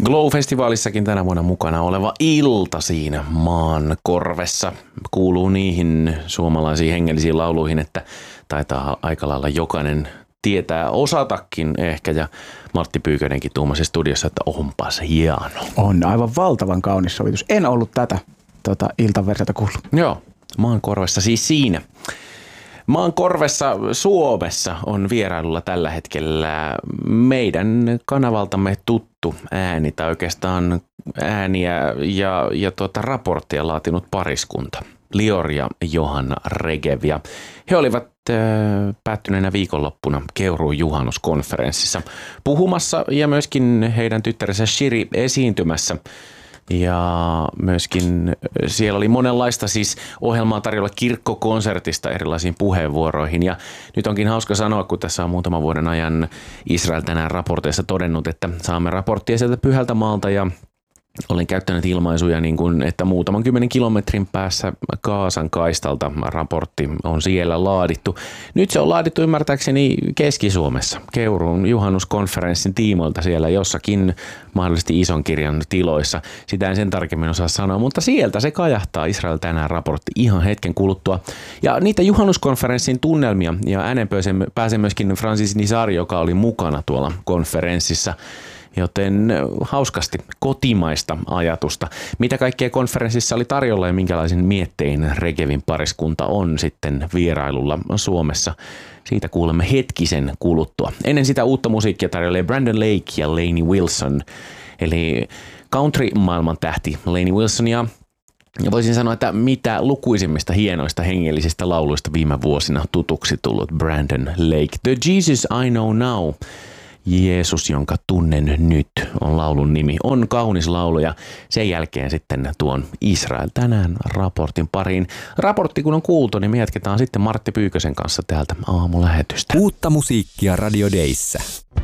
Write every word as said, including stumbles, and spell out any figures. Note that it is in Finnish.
Glow-festivaalissakin tänä vuonna mukana oleva Ilta siinä maan korvessa kuuluu niihin suomalaisiin hengellisiin lauluihin, että taitaa aika lailla jokainen tietää osatakin ehkä, ja Martti Pyykönenkin tuumasi studiossa, että onpas hieno. On aivan valtavan kaunis sovitus. En ollut tätä tota, iltaversiota kuullut. Joo, maan korvessa siis siinä. Maan korvessa Suomessa on vierailulla tällä hetkellä meidän kanavaltamme tuttu ääni, tai oikeastaan ääniä ja, ja tuota raporttia laatinut pariskunta. Lior ja Johanna Regev. Ja he olivat äh, päättyneenä viikonloppuna Keuruun juhannuskonferenssissa puhumassa ja myöskin heidän tyttärensä Shiri esiintymässä. Ja myöskin siellä oli monenlaista siis ohjelmaa tarjolla kirkkokonsertista erilaisiin puheenvuoroihin. Ja nyt onkin hauska sanoa, kun tässä on muutaman vuoden ajan Israel tänään raporteissa todennut, että saamme raporttia sieltä Pyhältä maalta, ja olen käyttänyt ilmaisuja niin kuin, että muutaman kymmenen kilometrin päässä Gaasan kaistalta raportti on siellä laadittu. Nyt se on laadittu ymmärtääkseni Keski-Suomessa, Keuruun juhannuskonferenssin tiimoilta siellä jossakin mahdollisesti ison kirjan tiloissa. Sitä en sen tarkemmin osaa sanoa, mutta sieltä se kajahtaa Israel tänään raportti ihan hetken kuluttua. Ja niitä juhannuskonferenssin tunnelmia ja ääneen pääsee myöskin Francis Nizar, joka oli mukana tuolla konferenssissa. Joten hauskasti kotimaista ajatusta. Mitä kaikkea konferenssissa oli tarjolla ja minkälaisin miettein Regevin pariskunta on sitten vierailulla Suomessa? Siitä kuulemme hetkisen kuluttua. Ennen sitä uutta musiikkia tarjoilee Brandon Lake ja Lainey Wilson. Eli country-maailman tähti Lainey Wilson, ja ja voisin sanoa, että mitä lukuisimmista hienoista hengellisistä lauluista viime vuosina tutuksi tullut Brandon Lake. The Jesus I Know Now. Jeesus, jonka tunnen nyt, on laulun nimi. On kaunis laulu, ja sen jälkeen sitten tuon Israel tänään raportin pariin. Raportti kun on kuultu, niin me jatketaan sitten Martti Pyykösen kanssa täältä aamulähetystä. Uutta musiikkia Radio Dayssä.